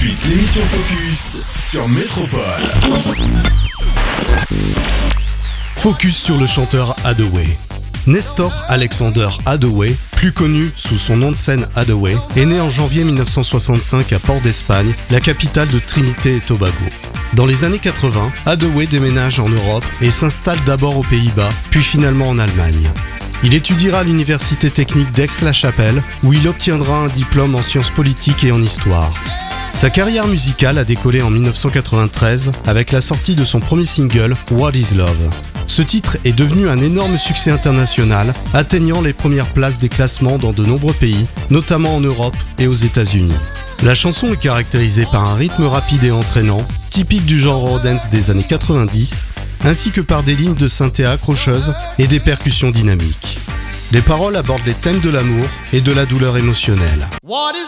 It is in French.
suite, l'émission Focus sur Métropole. Focus sur le chanteur Hathaway. Nestor Alexander Hathaway, plus connu sous son nom de scène Hathaway, est né en janvier 1965 à Port d'Espagne, la capitale de Trinité et Tobago. Dans les années 80, Hathaway déménage en Europe et s'installe d'abord aux Pays-Bas, puis finalement en Allemagne. Il étudiera à l'université technique d'Aix-la-Chapelle, où il obtiendra un diplôme en sciences politiques et en histoire. Sa carrière musicale a décollé en 1993 avec la sortie de son premier single What is Love. Ce titre est devenu un énorme succès international, atteignant les premières places des classements dans de nombreux pays, notamment en Europe et aux États-Unis. La chanson est caractérisée par un rythme rapide et entraînant, typique du genre Eurodance des années 90, ainsi que par des lignes de synthé accrocheuses et des percussions dynamiques. Les paroles abordent les thèmes de l'amour et de la douleur émotionnelle.